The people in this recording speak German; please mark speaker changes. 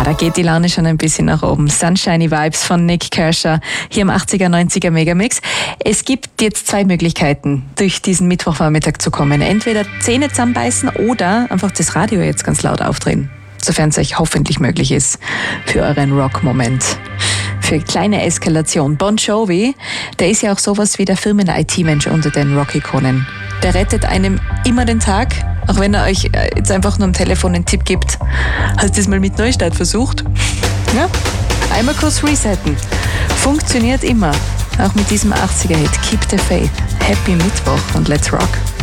Speaker 1: da geht die Laune schon ein bisschen nach oben. Sunshiny Vibes von Nik Kershaw hier im 80er, 90er Megamix. Es gibt jetzt zwei Möglichkeiten, durch diesen Mittwochvormittag zu kommen. Entweder Zähne zusammenbeißen oder einfach das Radio jetzt ganz laut aufdrehen. Sofern es euch hoffentlich möglich ist für euren Rock-Moment. Für kleine Eskalation. Bon Jovi, der ist ja auch sowas wie der Firmen-IT-Mensch unter den Rock-Ikonen. Der rettet einem immer den Tag, auch wenn er euch jetzt einfach nur am Telefon einen Tipp gibt. Hast du das mal mit Neustart versucht? Ja, einmal kurz resetten. Funktioniert immer. Auch mit diesem 80er-Hit. Keep the Faith. Happy Mittwoch und let's rock.